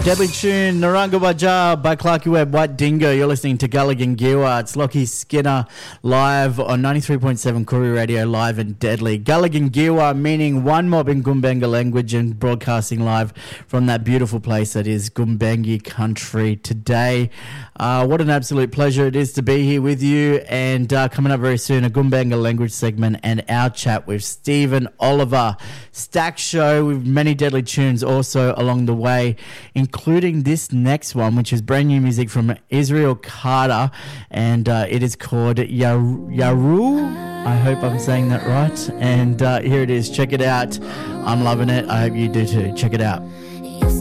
Deadly tune, Naranga Bajar by Clarky Webb, White Dingo. You're listening to Gulligan Giwa. It's Lockie Skinner live on 93.7 Koori Radio, live and deadly. Gulligan Giwa meaning one mob in Gumbenga language and broadcasting live from that beautiful place that is Gumbengi country today. What an absolute pleasure it is to be here with you, and coming up very soon, a Gumbenga language segment and our chat with Stephen Oliver. Stack show with many deadly tunes also along the way, including this next one, which is brand new music from Israel Carter, and it is called Yaru. I hope I'm saying that right. And here it is. Check it out. I'm loving it. I hope you do too. Check it out.